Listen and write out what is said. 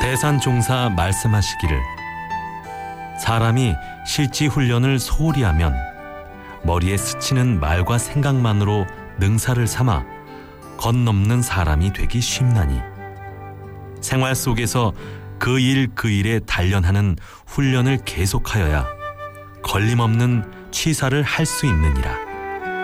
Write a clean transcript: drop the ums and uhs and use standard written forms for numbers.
대산종사 말씀하시기를 사람이 실지 훈련을 소홀히 하면 머리에 스치는 말과 생각만으로 능사를 삼아 건넘는 사람이 되기 쉽나니 생활 속에서 그 일에 단련하는 훈련을 계속하여야 걸림없는 취사를 할 수 있느니라.